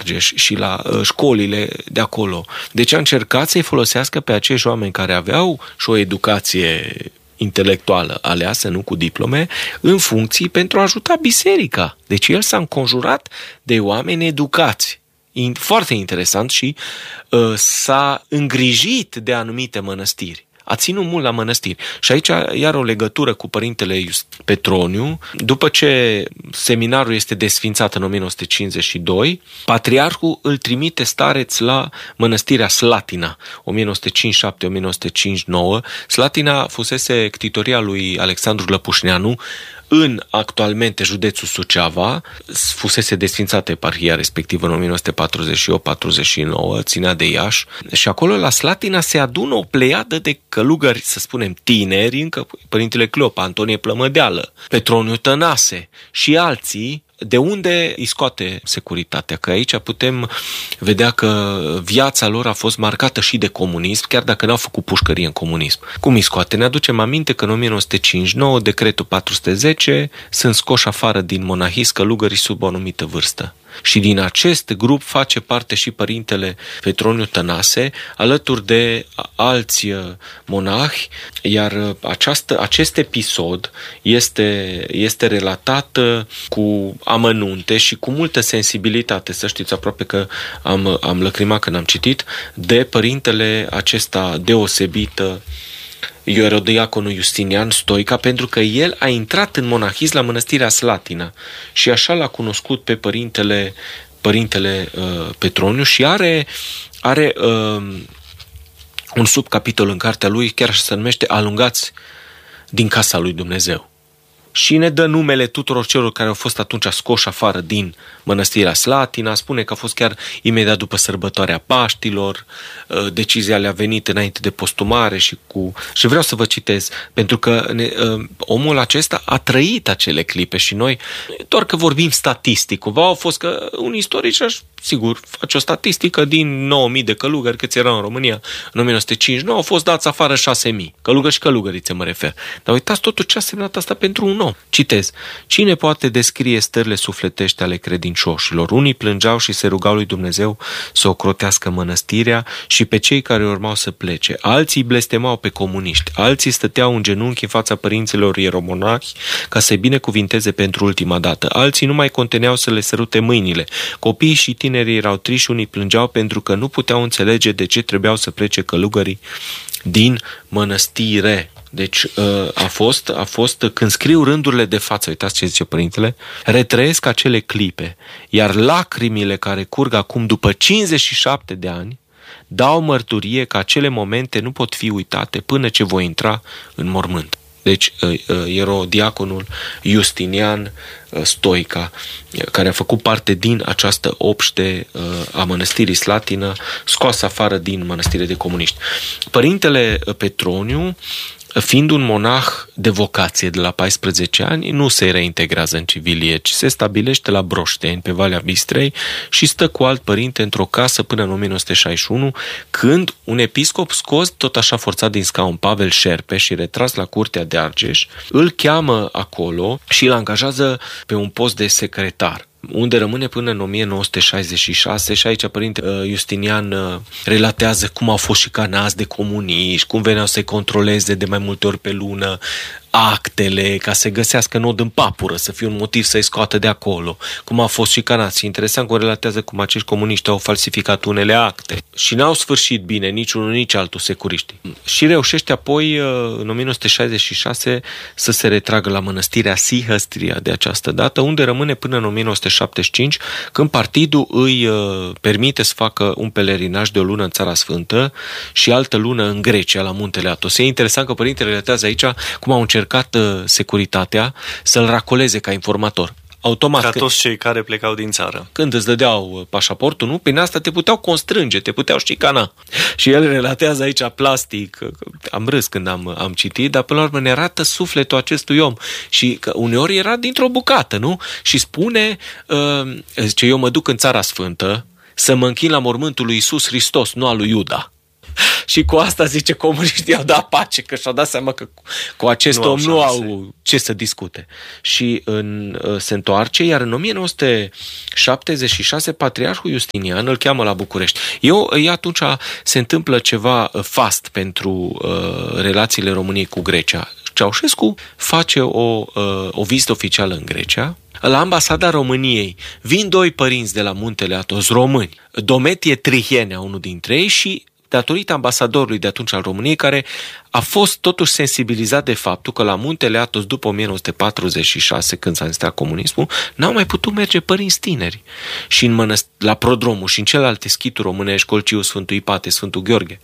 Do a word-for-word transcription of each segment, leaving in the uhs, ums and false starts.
Argeș și la uh, școlile de acolo. Deci a încercat să-i folosească pe acești oameni care aveau și o educație intelectuală aleasă, nu cu diplome, în funcții pentru a ajuta biserica. Deci el s-a înconjurat de oameni educați. Foarte interesant și uh, s-a îngrijit de anumite mănăstiri. A ținut mult la mănăstiri. Și aici iar o legătură cu părintele Petroniu. După ce seminarul este desfințat în o mie nouă sute cincizeci și doi, patriarhul îl trimite stareț la mănăstirea Slatina, o mie nouă sute cincizeci și șapte - o mie nouă sute cincizeci și nouă. Slatina fusese ctitoria lui Alexandru Lăpușneanu în actualmente județul Suceava, fusese desfințată eparhia respectivă în o mie nouă sute patruzeci și opt - patruzeci și nouă, ținea de Iași, și acolo la Slatina se adună o pleiadă de călugări, să spunem tineri, încă părintele Cleopa, Antonie Plămădeală, Petroniu Tănase și alții. De unde îi scoate securitatea? Că aici putem vedea că viața lor a fost marcată și de comunism, chiar dacă n-au făcut pușcărie în comunism. Cum îi scoate? Ne aducem aminte că în o mie nouă sute cincizeci și nouă, decretul patru sute zece, sunt scoși afară din monahism călugării sub o anumită vârstă. Și din acest grup face parte și părintele Petroniu Tănase, alături de alți monahi, iar această, acest episod este, este relatat cu amănunte și cu multă sensibilitate, să știți, aproape că am, am lăcrimat când am citit, de părintele acesta deosebit, ierodiaconul Justinian Stoica, pentru că el a intrat în monahism la mănăstirea Slatina și așa l-a cunoscut pe părintele, părintele uh, Petroniu și are, are uh, un subcapitol în cartea lui, chiar se numește Alungați din casa lui Dumnezeu. Și ne dă numele tuturor celor care au fost atunci scoși afară din mănăstirea Slatina, spune că a fost chiar imediat după sărbătoarea Paștilor, decizia le-a venit înainte de postumare și cu... Și vreau să vă citez, pentru că ne, omul acesta a trăit acele clipe și noi, doar că vorbim statistic, cumva au fost că un istoric, sigur, face o statistică din nouă mii de călugări câți erau în România în o mie nouă sute cincizeci și nouă, au fost dați afară șase mii, călugări și călugărițe mă refer. Dar uitați totul ce a semnat asta pentru un om. Citez. Cine poate descrie stările sufletești ale credincioșilor? Unii plângeau și se rugau lui Dumnezeu să ocrotească mănăstirea și pe cei care urmau să plece. Alții blestemau pe comuniști. Alții stăteau în genunchi în fața părinților ieromonahi ca să-i binecuvinteze pentru ultima dată. Alții nu mai conteneau să le sărute mâinile. Copiii și tinerii erau triși, unii plângeau pentru că nu puteau înțelege de ce trebuiau să plece călugării din mănăstire. Deci a fost, a fost, când scriu rândurile de față, uitați ce zice părintele, retrăiesc acele clipe, iar lacrimile care curg acum după cincizeci și șapte de ani dau mărturie că acele momente nu pot fi uitate până ce voi intra în mormânt. Deci ierodiaconul Justinian Stoica, care a făcut parte din această obște a mănăstirii Slatină, scoasă afară din mănăstire de comuniști. Părintele Petroniu, fiind un monah de vocație de la paisprezece ani, nu se reintegrează în civilie, ci se stabilește la Broșteni, pe Valea Bistrei, și stă cu alt părinte într-o casă până în o mie nouă sute șaizeci și unu, când un episcop scos tot așa forțat din scaun, Pavel Șerpe, și retras la curtea de Argeș, îl cheamă acolo și îl angajează pe un post de secretar, unde rămâne până în o mie nouă sute șaizeci și șase, și aici părinte Justinian relatează cum au fost șicanați de comuniști, cum veneau să-i controleze de mai multe ori pe lună actele, ca să găsească nod în papură, să fie un motiv să-i scoată de acolo, cum a fost șicanați. Și interesant că relatează cum acești comuniști au falsificat unele acte și n-au sfârșit bine nici unul, nici altul securiștii. Și reușește apoi, în o mie nouă sute șaizeci și șase, să se retragă la mănăstirea Sihăstria de această dată, unde rămâne până în o mie nouă sute șaptezeci și cinci, când partidul îi permite să facă un pelerinaj de o lună în Țara Sfântă și altă lună în Grecia, la Muntele Atos. E interesant că părintele relatează aici cum au încercat securitatea să-l racoleze ca informator. Automat. Ca toți cei care plecau din țară. Când îți dădeau pașaportul, nu? Prin asta te puteau constrânge, te puteau șicana. Și el relatează aici plastic, am râs când am, am citit, dar până la urmă ne arată sufletul acestui om. Și că uneori era dintr-o bucată, nu? Și spune, uh, zice, eu mă duc în Țara Sfântă să mă închin la mormântul lui Iisus Hristos, nu al lui Iuda. Și cu asta, zice, comuniștii au dat pace, că și-au dat seama că cu acest nu om au nu șanse. au ce să discute. Și în, se întoarce, iar în o mie nouă sute șaptezeci și șase Patriarhul Justinian îl cheamă la București. Eu, atunci se întâmplă ceva fast pentru uh, relațiile României cu Grecia. Ceaușescu face o, uh, o vizită oficială în Grecia. La ambasada României vin doi părinți de la Muntele Athos români, Dometie Trihienea, unul dintre ei, și datorită ambasadorului de atunci al României, care a fost totuși sensibilizat de faptul că la Muntele Athos, după o mie nouă sute patruzeci și șase, când s-a instalat comunismul, n-au mai putut merge părinți tineri. Și în mănăst- la Prodromul și în celelalte schituri românești, Colciu, Sfântul Ipate, Sfântul Gheorghe,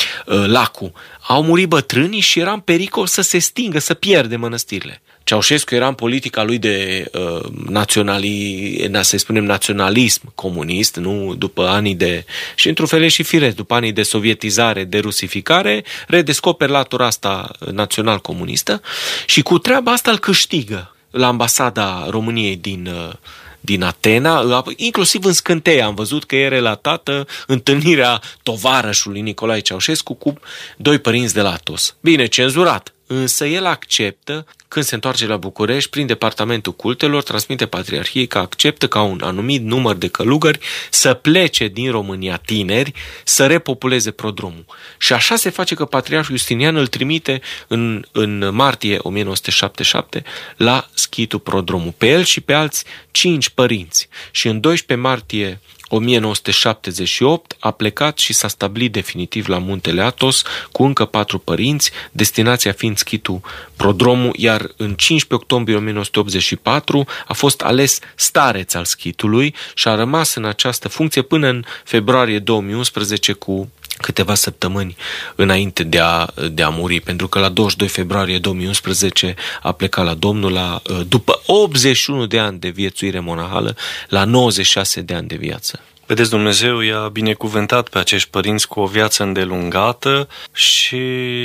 Lacu, au murit bătrânii și era în pericol să se stingă, să pierde mănăstirile. Ceaușescu era în politica lui de uh, naționali, să spunem naționalism comunist, nu, după anii de, și într-un fel și firesc, după anii de sovietizare, de rusificare, redescoperă latura asta național-comunistă și cu treaba asta îl câștigă la ambasada României din uh, din Atena, inclusiv în scânteie am văzut că e relatată întâlnirea tovarășului Nicolae Ceaușescu cu doi părinți de la Athos. Bine, cenzurat, însă el acceptă, când se întoarce la București, prin Departamentul Cultelor, transmite Patriarhiei că acceptă ca un anumit număr de călugări să plece din România tineri, să repopuleze Prodromul. Și așa se face că Patriarhul Justinian îl trimite în, în martie o mie nouă sute șaptezeci și șapte la schitul Prodromul. Pe el și pe alți cinci părinți. Și în doisprezece martie o mie nouă sute șaptezeci și opt a plecat și s-a stabilit definitiv la Muntele Athos cu încă patru părinți, destinația fiind schitul Prodromul, iar în cincisprezece octombrie o mie nouă sute optzeci și patru a fost ales stareț al schitului și a rămas în această funcție până în februarie două mii unsprezece, cu câteva săptămâni înainte de a, de a muri, pentru că la douăzeci și doi februarie două mii unsprezece a plecat la Domnul la, după optzeci și unu de ani de viețuire monahală, la nouăzeci și șase de ani de viață. Vedeți, Dumnezeu i-a binecuvântat pe acești părinți cu o viață îndelungată și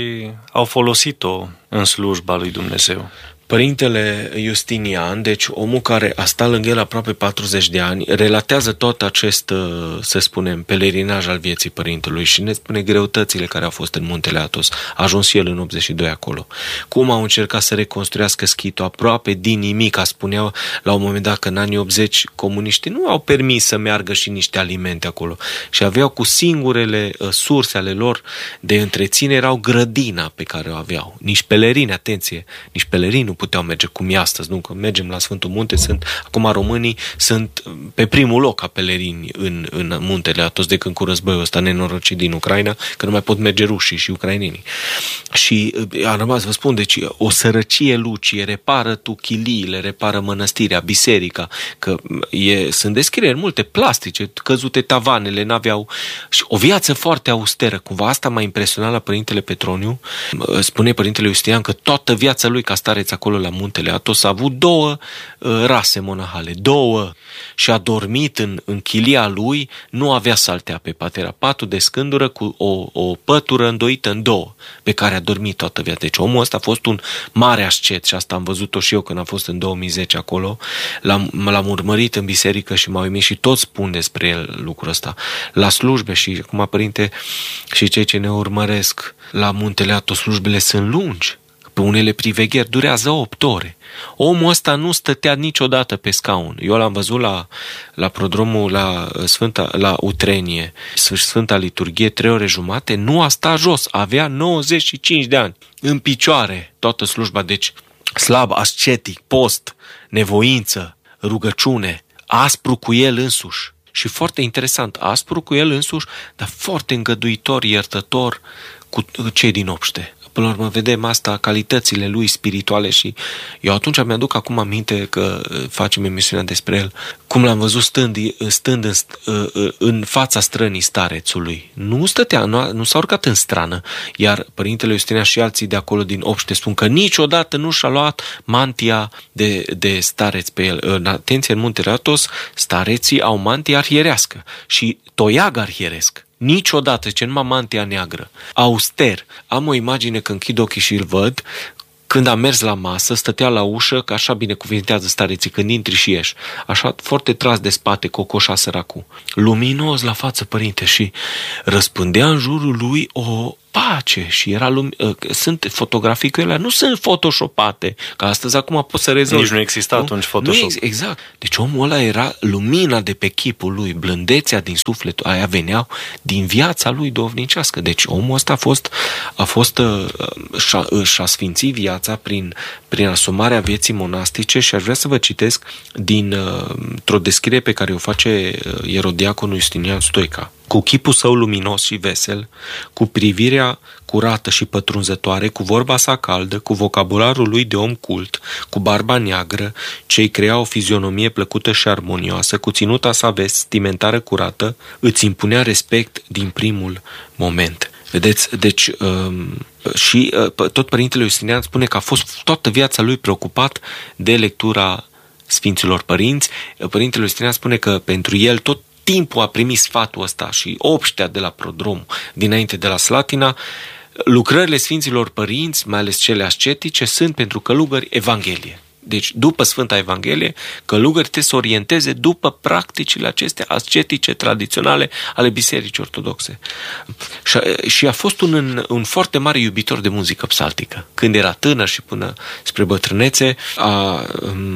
au folosit-o în slujba lui Dumnezeu. Părintele Justinian, deci omul care a stat lângă el aproape patruzeci de ani, relatează tot acest, să spunem, pelerinaj al vieții părintelui și ne spune greutățile care au fost în Muntele Athos. A ajuns el în optzeci și doi acolo. Cum au încercat să reconstruiască schitul aproape din nimic. Spuneau la un moment dat că în anii optzeci comuniștii nu au permis să meargă și niște alimente acolo și aveau cu singurele surse ale lor de întreținere erau grădina pe care o aveau. Nici pelerini, atenție, nici pelerini nu puteau merge cum e astăzi, nu? Că mergem la Sfântul Munte, sunt, acum românii sunt pe primul loc ca pelerini în, în Muntele Athos de când cu războiul ăsta nenorocit din Ucraina, că nu mai pot merge rușii și ucrainenii. Și a rămas, vă spun, deci o sărăcie lucie, repară tu chiliile, repară mănăstirea, biserica, că e, sunt descrieri multe plastice, căzute tavanele, n-aveau, și o viață foarte austeră. Cumva asta m-a impresionat la Părintele Petroniu. Spune Părintele Justinian că toată viața lui ca stareț acolo la Muntele Athos a avut două uh, rase monahale, două, și a dormit în, în chilia lui, nu avea saltea pe pat, era patul de scândură cu o, o pătură îndoită în două, pe care a dormit toată viața. Deci omul ăsta a fost un mare ascet și asta am văzut-o și eu când am fost în două mii zece acolo, l-am, l-am urmărit în biserică și m-au uimit și toți spun despre el lucrul ăsta. La slujbe și, acum Părinte, și cei ce ne urmăresc la Muntele Athos, slujbele sunt lungi. Pe unele privegheri durează opt ore. Omul ăsta nu stătea niciodată pe scaun. Eu l-am văzut la, la Prodromul, la, Sfânta, la Utrenie, Sfânta Liturghie, trei ore jumate, nu a stat jos, avea nouăzeci și cinci de ani, în picioare, toată slujba, deci slab, ascetic, post, nevoință, rugăciune, aspru cu el însuși. Și foarte interesant, aspru cu el însuși, dar foarte îngăduitor, iertător cu cei din obște. Până la urmă vedem asta, calitățile lui spirituale și eu atunci mi-aduc acum aminte că facem emisiunea despre el, cum l-am văzut stând, stând în, în fața strănii starețului. Nu stătea, nu, nu s-a urcat în strană, iar Părintele Justinian și alții de acolo din obște spun că niciodată nu și-a luat mantia de, de stareț pe el. În atenție, în Muntele Athos, stareții au mantie arhierească și toiag arhieresc. Niciodată, ce numai mantia neagră. Auster. Am o imagine când închid ochii și îl văd, când a mers la masă, stătea la ușă, că așa binecuvintează stareții, când intri și ieși. Așa, foarte tras de spate, cocoșa săracu. Luminos la față, părinte, și răspândea în jurul lui o pace și era lum- sunt fotografii cu ele, nu sunt photoshopate, că astăzi acum poți să rezolvi. Nici nu exista atunci Photoshop. Nu, exact. Deci omul ăla era lumina de pe chipul lui, blândețea din sufletul, aia veneau din viața lui duhovnicească. Deci omul ăsta a fost, a fost și-a, și-a sfințit viața prin, prin asumarea vieții monastice și aș vrea să vă citesc din o descriere pe care o face ierodiaconul Justinian Stoica. Cu chipul său luminos și vesel, cu privirea curată și pătrunzătoare, cu vorba sa caldă, cu vocabularul lui de om cult, cu barba neagră, ce-i crea o fizionomie plăcută și armonioasă, cu ținuta sa vestimentară curată, îți impunea respect din primul moment. Vedeți? Deci și tot Părintele Justinian spune că a fost toată viața lui preocupat de lectura Sfinților Părinți. Părintele Justinian spune că pentru el tot timpul a primit sfatul ăsta și obștea de la prodrom, dinainte de la Slatina. Lucrările Sfinților Părinți, mai ales cele ascetice, sunt pentru călugări Evanghelie. Deci, după Sfânta Evanghelie, călugări trebuie să orienteze după practicile acestea ascetice, tradiționale, ale Bisericii Ortodoxe. Și, și a fost un, un foarte mare iubitor de muzică psaltică. Când era tânăr și până spre bătrânețe, a...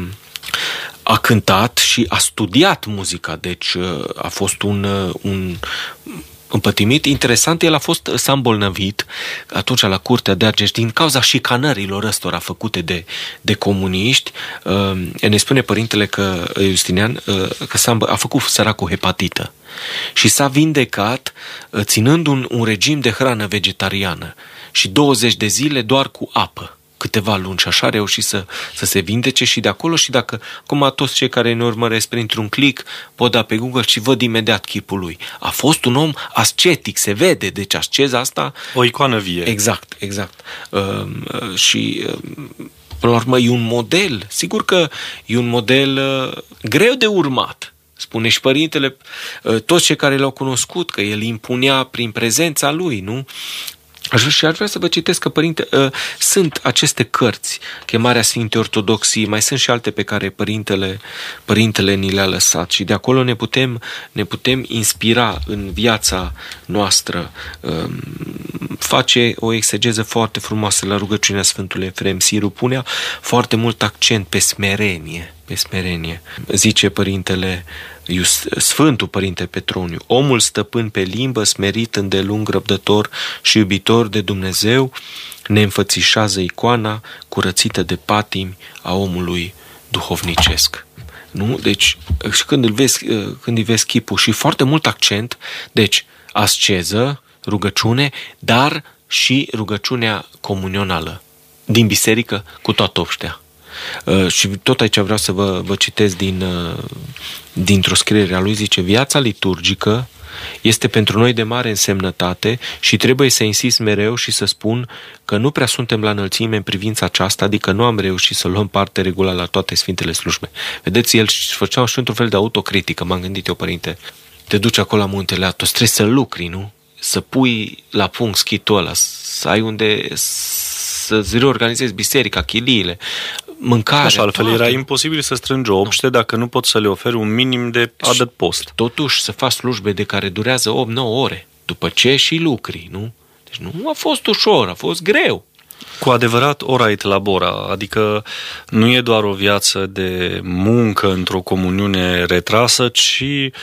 a cântat și a studiat muzica, deci a fost un, un împătimit. Interesant, el a fost s-a îmbolnăvit atunci la curtea de Argeș din cauza șicanărilor ăstora făcute de, de comuniști. Ne spune părintele că Justinian că s-a, a făcut săracul hepatită și s-a vindecat ținând un, un regim de hrană vegetariană și douăzeci de zile doar cu apă. Câteva luni și așa a reușit să, să se vindece și de acolo și dacă, acum toți cei care ne urmăresc printr-un click pot da pe Google și văd imediat chipul lui. A fost un om ascetic, se vede, deci asceza asta... O icoană vie. Exact, exact. Uh, uh, și... Uh, până la urmă e un model, sigur că e un model uh, greu de urmat. Spune și părintele, uh, toți cei care l-au cunoscut, că el impunea prin prezența lui, nu? Aș vrea, și aș vrea să vă citesc că, părinte, uh, sunt aceste cărți, Chemarea Sfintei Ortodoxii, mai sunt și alte pe care părintele, părintele ni le-a lăsat și de acolo ne putem, ne putem inspira în viața noastră. Uh, face o exegeză foarte frumoasă la rugăciunea Sfântului Efrem Siru, punea foarte mult accent pe smerenie, pe smerenie. Zice părintele Sfântul Părinte Petroniu, omul stăpân pe limbă, smerit, îndelung, răbdător și iubitor de Dumnezeu, ne înfățișează icoana curățită de patimi a omului duhovnicesc. Nu? Deci, când îl vezi, când îi vezi chipul și foarte mult accent, deci, asceză, rugăciune, dar și rugăciunea comunională din biserică cu toată obștea. Uh, și tot aici vreau să vă, vă citesc din, uh, dintr-o scriere a lui, zice: viața liturgică este pentru noi de mare însemnătate și trebuie să insist mereu și să spun că nu prea suntem la înălțime în privința aceasta, adică nu am reușit să luăm parte regulat la toate Sfintele Slujbe. Vedeți, el făcea și într-un fel de autocritică, m-am gândit eu, părinte, te duci acolo la muntele Atos, trebuie să lucri, nu? Să pui la punct schitul ăla, să ai unde să-ți reorganizezi biserica, chiliile, mâncare. Așa, altfel toate. era imposibil să strângi o obște dacă nu poți să le oferi un minim de adăpost. Totuși să faci slujbe de care durează opt nouă ore, după ce și lucri, nu? Deci nu a fost ușor, a fost greu. Cu adevărat, ora et labora, adică nu e doar o viață de muncă într-o comuniune retrasă, ci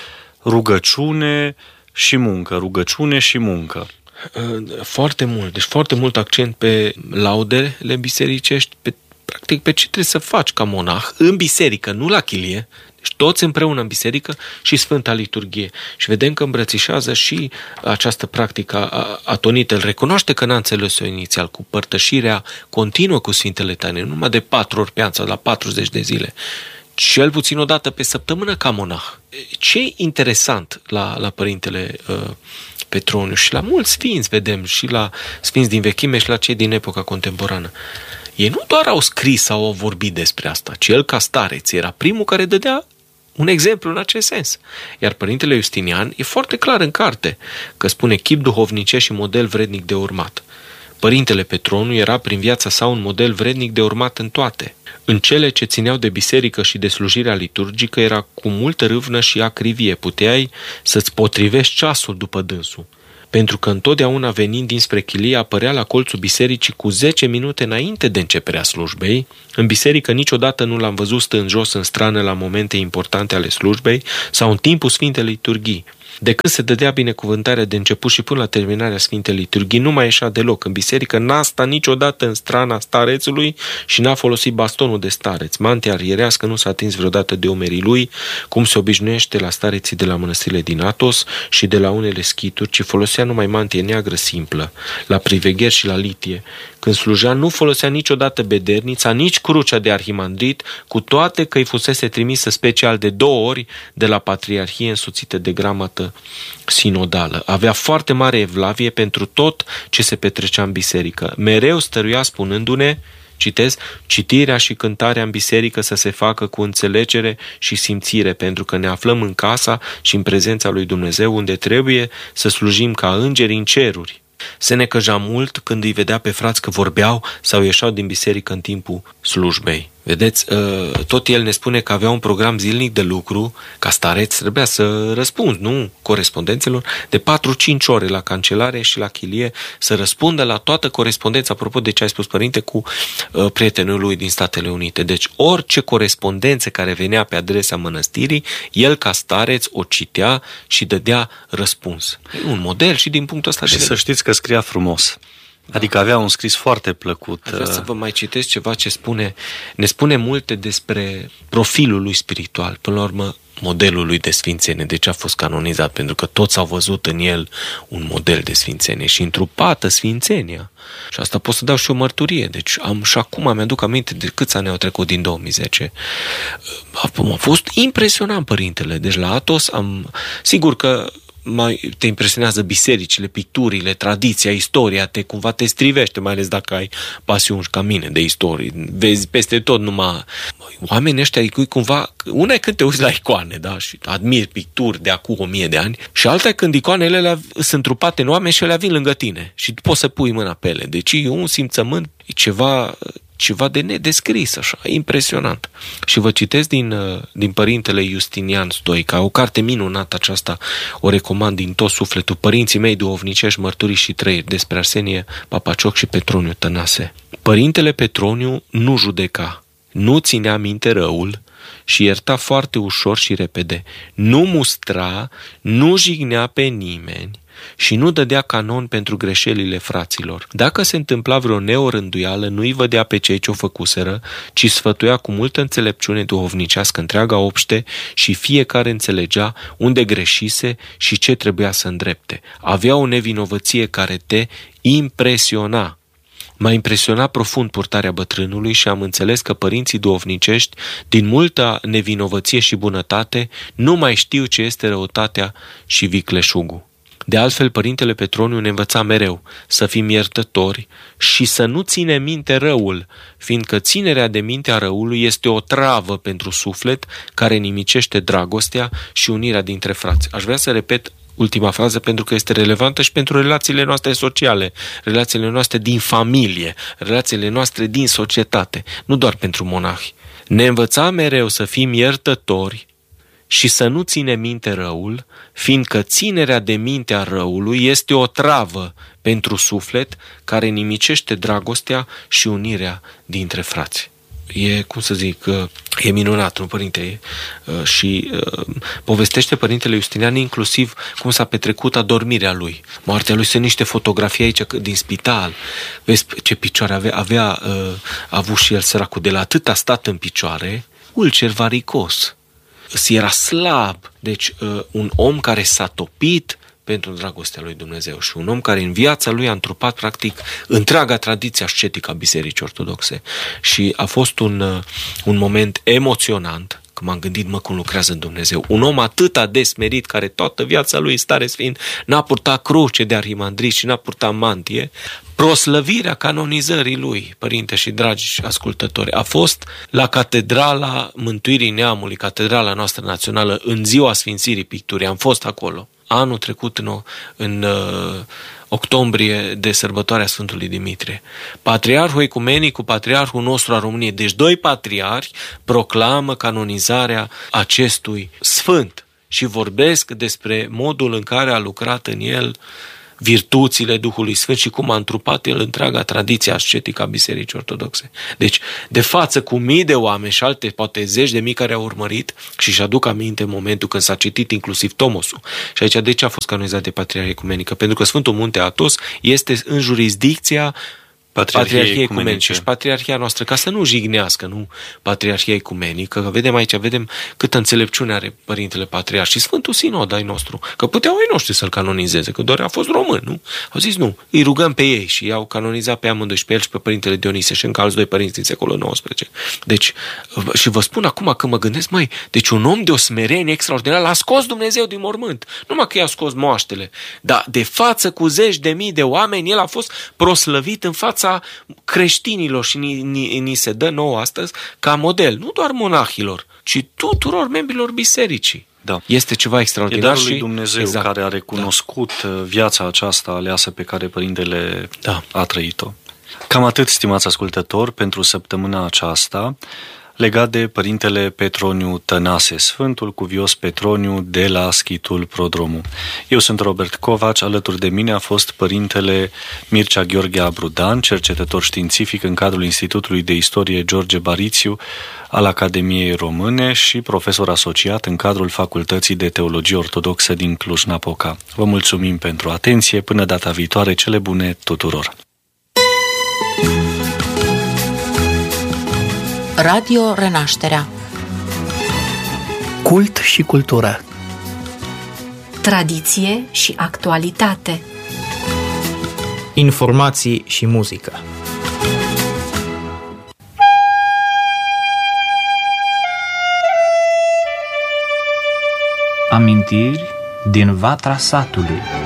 rugăciune și muncă, rugăciune și muncă. Foarte mult, deci foarte mult accent pe laudele bisericești, pe, practic pe ce trebuie să faci ca monah în biserică, nu la chilie, deci toți împreună în biserică și Sfânta Liturghie. Și vedem că îmbrățișează și această practică atonită. Îl recunoaște că n-a înțeles-o inițial, cu părtășirea continuă cu Sfintele Taine, numai de patru ori pe an sau la patruzeci de zile. Cel puțin o dată pe săptămână ca monah. Ce e interesant la, la Părintele uh, Petroniu și la mulți sfinți, vedem, și la sfinți din vechime și la cei din epoca contemporană. Ei nu doar au scris sau au vorbit despre asta, ci el ca stareț era primul care dădea un exemplu în acest sens. Iar Părintele Justinian e foarte clar în carte că spune chip duhovnicesc și model vrednic de urmat. Părintele Petroniu era prin viața sa un model vrednic de urmat în toate. În cele ce țineau de biserică și de slujirea liturgică era cu multă râvnă și acrivie. Puteai să-ți potrivești ceasul după dânsul, pentru că întotdeauna venind dinspre chilie apărea la colțul bisericii cu zece minute înainte de începerea slujbei. În biserică niciodată nu l-am văzut stând jos în strană la momente importante ale slujbei sau în timpul Sfintei Liturghii. De când se dădea binecuvântarea de început și până la terminarea Sfintei Liturghii, nu mai ieșea deloc în biserică, n-a stat niciodată în strana starețului și n-a folosit bastonul de stareț. Mantia arierească nu s-a atins vreodată de umerii lui, cum se obișnuiește la stareții de la mănăstirile din Athos și de la unele schituri, ci folosea numai mantie neagră simplă, la privegheri și la litie. Când slujea, nu folosea niciodată bedernița, nici crucea de arhimandrit, cu toate că îi fusese trimisă special de două ori de la Patriarhie însoțită de gramată sinodală. Avea foarte mare evlavie pentru tot ce se petrecea în biserică. Mereu stăruia spunându-ne, citez, citirea și cântarea în biserică să se facă cu înțelegere și simțire, pentru că ne aflăm în casa și în prezența lui Dumnezeu, unde trebuie să slujim ca îngeri în ceruri. Se necăja mult când îi vedea pe frați că vorbeau sau ieșeau din biserică în timpul slujbei. Vedeți, tot el ne spune că avea un program zilnic de lucru, ca stareț trebuia să răspunzi, nu, corespondențelor, de patru-cinci ore la cancelare și la chilie, să răspundă la toată corespondența, apropo de ce ai spus, părinte, cu prietenul lui din Statele Unite. Deci orice corespondență care venea pe adresa mănăstirii, el ca stareț o citea și dădea răspuns. E un model și din punctul ăsta și de să vedere. Știți că scria frumos. Adică avea un scris foarte plăcut. Vreau să vă mai citesc ceva ce spune. Ne spune multe despre profilul lui spiritual. Până la urmă, modelul lui de sfințenie. De ce a fost canonizat? Pentru că toți au văzut în el un model de sfințenie și întrupată sfințenia. Și asta pot să dau și o mărturie. Deci am, și acum mi-aduc aminte de câți ani au trecut din două mii zece. A, a fost impresionant, părintele. Deci la Athos am... Sigur că mai te impresionează bisericile, picturile, tradiția, istoria, te cumva te strivește, mai ales dacă ai pasiuni ca mine de istorie. Vezi peste tot numai oamenii ăștia, cumva, una e când te uiți la icoane, da, și admiri picturi de acum o mie de ani, și alta e când icoanele alea sunt trupate în oameni și ele vin lângă tine și poți să pui mâna pe ele. Deci e un simțământ, e ceva... ceva de nedescris, așa, impresionant. Și vă citesc din, din Părintele Justinian Stoica, o carte minunată aceasta, o recomand din tot sufletul, Părinții mei duhovnicești, mărturii și trăiri, despre Arsenie Papacioc și Petroniu Tănase. Părintele Petroniu nu judeca, nu ținea minte răul și ierta foarte ușor și repede. Nu mustra, nu jignea pe nimeni și nu dădea canon pentru greșelile fraților. Dacă se întâmpla vreo neorânduială, nu îi vădea pe cei ce o făcuseră, ci sfătuia cu multă înțelepciune duhovnicească întreaga obște și fiecare înțelegea unde greșise și ce trebuia să îndrepte. Avea o nevinovăție care te impresiona. M-a impresionat profund purtarea bătrânului și am înțeles că părinții duhovnicești, din multă nevinovăție și bunătate, nu mai știu ce este răutatea și vicleșugul. De altfel, Părintele Petroniu ne învăța mereu să fim iertători și să nu ținem minte răul, fiindcă ținerea de minte a răului este o travă pentru suflet care nimicește dragostea și unirea dintre frați. Aș vrea să repet ultima frază pentru că este relevantă și pentru relațiile noastre sociale, relațiile noastre din familie, relațiile noastre din societate, nu doar pentru monahi. Ne învăța mereu să fim iertători și să nu ținem minte răul, fiindcă ținerea de minte a răului este o travă pentru suflet care nimicește dragostea și unirea dintre frați. E, cum să zic, e minunat, nu, părinte? Și povestește Părintele Justinian inclusiv cum s-a petrecut adormirea lui. Moartea lui, sunt niște fotografii aici din spital. Vezi ce picioare avea, avea a avut și el, săracul, de la atât a stat în picioare, ulcer varicos. Era slab, deci un om care s-a topit pentru dragostea lui Dumnezeu și un om care în viața lui a întrupat practic întreaga tradiție ascetică a Bisericii Ortodoxe. Și a fost un, un moment emoționant, că m-am gândit, mă, cum lucrează Dumnezeu. Un om atât de smerit, care toată viața lui, stare sfânt, n-a purtat cruce de arhimandrit și n-a purtat mantie, proslăvirea canonizării lui, părinte și dragi ascultători, a fost la Catedrala Mântuirii Neamului, catedrala noastră națională, în ziua Sfințirii Picturii. Am fost acolo. anul trecut în, în uh, octombrie de sărbătoarea Sfântului Dimitrie. Patriarhul ecumenic cu patriarhul nostru al României, deci doi patriarhi proclamă canonizarea acestui sfânt și vorbesc despre modul în care a lucrat în el virtuțile Duhului Sfânt și cum a întrupat el întreaga tradiție ascetică a Bisericii Ortodoxe. Deci, de față cu mii de oameni și alte, poate zeci de mii care au urmărit și își aduc aminte în momentul când s-a citit inclusiv Tomosul. Și aici de ce a fost canonizat de Patriarhia Ecumenică? Pentru că Sfântul Munte Athos este în jurisdicția Patriarhia Ecumenică și Patriarhia noastră, ca să nu jignească, nu Patriarhia Ecumenică, că vedem aici, vedem câtă înțelepciune are Părintele Patriarh și Sfântul Sinod ai nostru, că puteau ei noștri să-l canonizeze, că doar a fost român, nu? Au zis nu, îi rugăm pe ei și i-au canonizat pe amândoi, și pe el și pe Părintele Dionise și încă alți doi părinți din secolul nouăsprezece. Deci, și vă spun acum că mă gândesc, măi, deci un om de o smerenie extraordinară l-a scos Dumnezeu din mormânt, numai că i-a scos moaștele, dar de față cu zeci de mii de oameni, el a fost proslăvit în fața creștinilor și ni, ni, ni se dă nouă astăzi ca model, nu doar monahilor, ci tuturor membrilor bisericii. Da. Este ceva extraordinar. E darul și lui Dumnezeu, exact, care a recunoscut da. viața aceasta aleasă pe care Părintele da. a trăit-o. Cam atât, stimați ascultători, pentru săptămâna aceasta, legat de Părintele Petroniu Tănase, Sfântul Cuvios Petroniu de la Schitul Prodromu. Eu sunt Robert Covaci, alături de mine a fost Părintele Mircea Gheorghe Abrudan, cercetător științific în cadrul Institutului de Istorie George Barițiu al Academiei Române și profesor asociat în cadrul Facultății de Teologie Ortodoxă din Cluj-Napoca. Vă mulțumim pentru atenție, până data viitoare, cele bune tuturor! Radio Renașterea. Cult și cultură. Tradiție și actualitate. Informații și muzică. Amintiri din Vatra Satului.